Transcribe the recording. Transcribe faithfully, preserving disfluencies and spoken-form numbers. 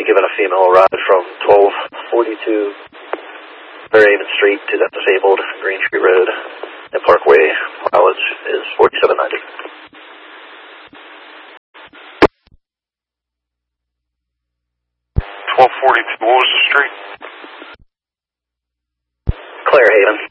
given a female a ride from twelve forty-two Fairhaven Street to that disabled Green Tree Road and Parkway. Mileage is forty-seven ninety. twelve forty-two, what was the street? Clarehaven.